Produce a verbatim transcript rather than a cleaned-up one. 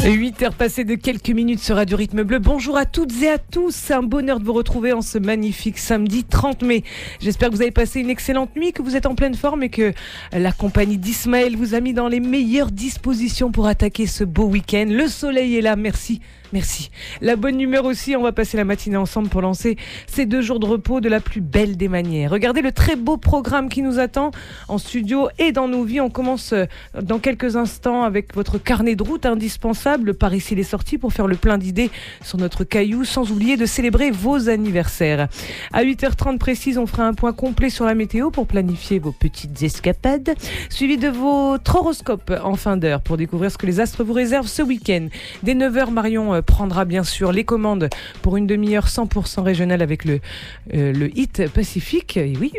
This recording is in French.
huit heures passées de quelques minutes sur Radio Rythme Bleu. Bonjour à toutes et à tous. C'est un bonheur de vous retrouver en ce magnifique samedi trente mai. J'espère que vous avez passé une excellente nuit, que vous êtes en pleine forme et que la compagnie d'Ismaël vous a mis dans les meilleures dispositions pour attaquer ce beau week-end. Le soleil est là, merci. Merci. La bonne humeur aussi, on va passer la matinée ensemble pour lancer ces deux jours de repos de la plus belle des manières. Regardez le très beau programme qui nous attend en studio et dans nos vies. On commence dans quelques instants avec votre carnet de route indispensable par ici les sorties pour faire le plein d'idées sur notre caillou, sans oublier de célébrer vos anniversaires. À huit heures trente précise, on fera un point complet sur la météo pour planifier vos petites escapades, suivi de votre horoscope en fin d'heure pour découvrir ce que les astres vous réservent ce week-end. Dès neuf heures, Marion prendra bien sûr les commandes pour une demi-heure cent pour cent régionale avec le, euh, le hit Pacifique. Et oui,